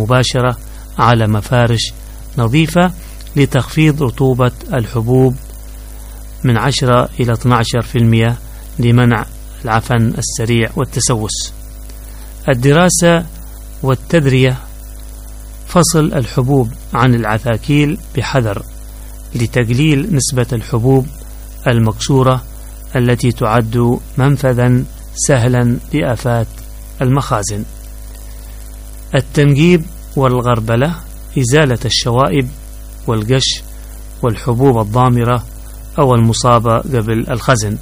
مباشرة على مفارش نظيفة لتخفيض رطوبة الحبوب من 10 إلى 12% لمنع العفن السريع والتسوس. الدراسة والتدرية: فصل الحبوب عن العثاكيل بحذر لتقليل نسبة الحبوب المقشورة التي تعد منفذا سهلا لآفات المخازن. التنقيب والغربلة: إزالة الشوائب والقش والحبوب الضامرة أو المصابة قبل الخزن.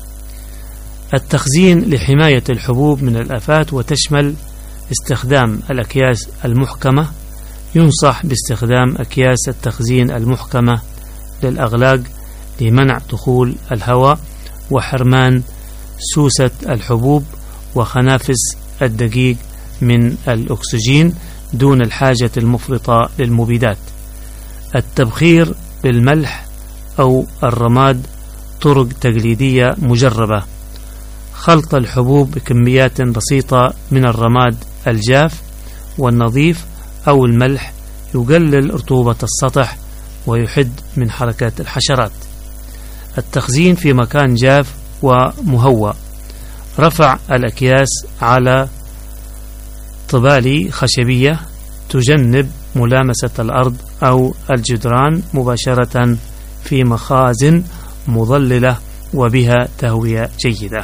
التخزين لحماية الحبوب من الآفات وتشمل استخدام الأكياس المحكمة. ينصح باستخدام أكياس التخزين المحكمة للأغلاق لمنع دخول الهواء وحرمان سوسة الحبوب وخنافس الدقيق من الأكسجين دون الحاجة المفرطة للمبيدات. التبخير بالملح أو الرماد طرق تقليدية مجربة. خلط الحبوب بكميات بسيطة من الرماد الجاف والنظيف أو الملح يقلل رطوبة السطح ويحد من حركة الحشرات. التخزين في مكان جاف ومهوى. رفع الأكياس على طبالي خشبية تجنب ملامسة الأرض أو الجدران مباشرة في مخازن مظللة وبها تهوية جيدة.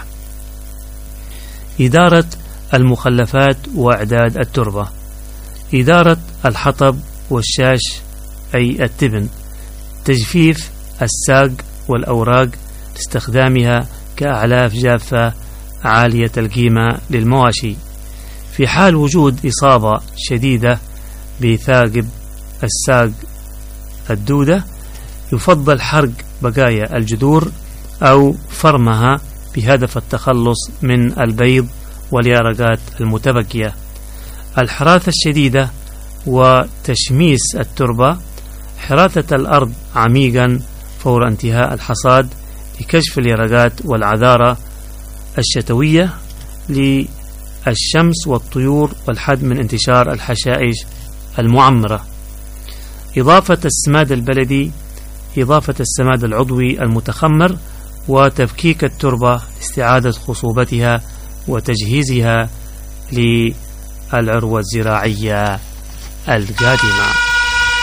إدارة المخلفات وإعداد التربة. إدارة الحطب والشاش أي التبن. تجفيف الساق والأوراق لاستخدامها كأعلاف جافة عالية القيمة للمواشي. في حال وجود إصابة شديدة بثاقب الساق الدودة يفضل حرق بقايا الجذور أو فرمها بهدف التخلص من البيض واليرقات المتبقية. الحراثة الشديدة وتشميس التربة. حراثة الأرض عميقا فور انتهاء الحصاد لكشف اليرقات والعذارة الشتوية للشمس والطيور والحد من انتشار الحشائش المعمرة. إضافة السماد البلدي. إضافة السماد العضوي المتخمر وتفكيك التربة لاستعادة خصوبتها وتجهيزها للعروة الزراعية القادمة.